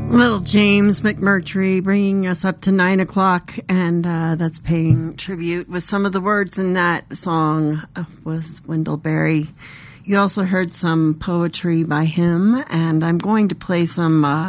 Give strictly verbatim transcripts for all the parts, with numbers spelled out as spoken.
Little James McMurtry bringing us up to nine o'clock, and uh, that's paying tribute with some of the words in that song uh, was Wendell Berry. You also heard some poetry by him, and I'm going to play some uh,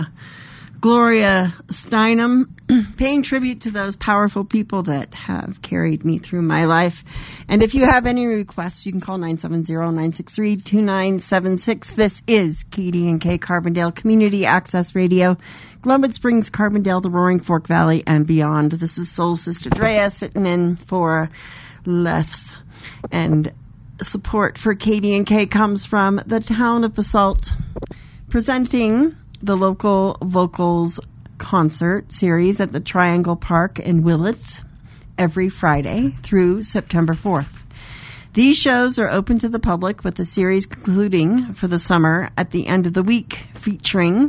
Gloria Steinem, paying tribute to those powerful people that have carried me through my life. And if you have any requests, you can call nine seven zero, nine six three, two nine seven six. This is K D and K Carbondale Community Access Radio, Glenwood Springs, Carbondale, the Roaring Fork Valley, and beyond. This is Soul Sister Drea sitting in for Les. And support for K D and K comes from the town of Basalt, presenting the local vocals concert series at the Triangle Park in Willett every Friday through September fourth. These shows are open to the public, with the series concluding for the summer at the end of the week, featuring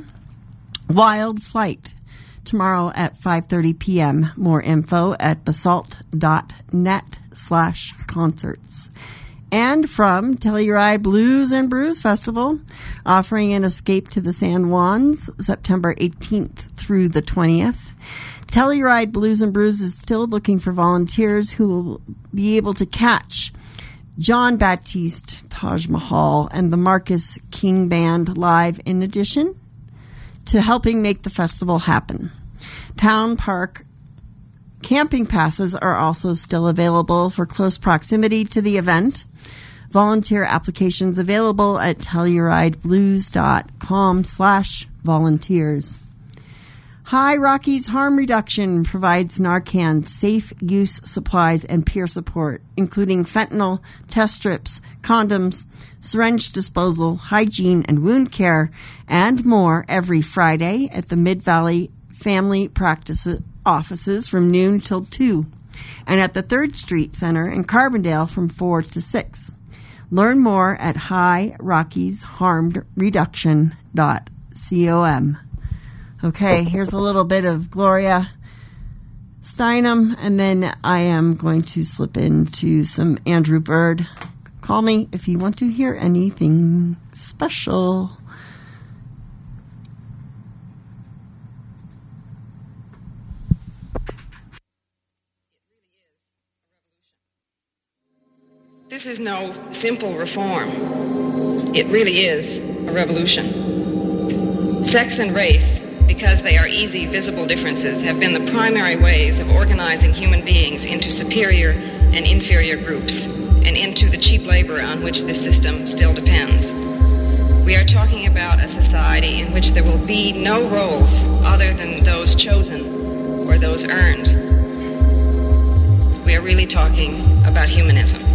Wild Flight tomorrow at five thirty p.m. More info at basalt.net slash concerts. And from Telluride Blues and Brews Festival, offering an escape to the San Juans September eighteenth through the twentieth. Telluride Blues and Brews is still looking for volunteers who will be able to catch John Baptiste, Taj Mahal, and the Marcus King Band live, in addition to helping make the festival happen. Town Park camping passes are also still available for close proximity to the event. Volunteer applications available at tellurideblues.com slash volunteers. High Rockies Harm Reduction provides Narcan safe use supplies and peer support, including fentanyl, test strips, condoms, syringe disposal, hygiene and wound care, and more every Friday at the Mid-Valley Family Practice offices from noon till two, and at the third Street Center in Carbondale from four to six. Learn more at high rockies harmed reduction dot com. Okay, here's a little bit of Gloria Steinem, and then I am going to slip into some Andrew Bird. Call me if you want to hear anything special. This is no simple reform. It really is a revolution. Sex and race, because they are easy, visible differences, have been the primary ways of organizing human beings into superior and inferior groups, and into the cheap labor on which this system still depends. We are talking about a society in which there will be no roles other than those chosen or those earned. We are really talking about humanism.